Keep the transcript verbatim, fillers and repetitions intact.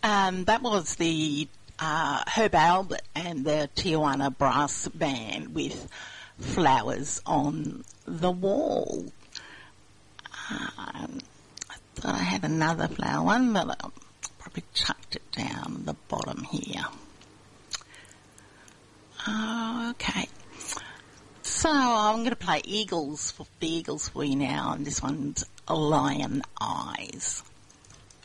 Um, that was the uh, Herb Albert and the Tijuana Brass Band with Flowers on the Wall. Um, I thought I had another flower one, but I probably chucked it down at the bottom here. Okay. So I'm going to play Eagles for the Eagles for you now, and this one's Lion Eyes.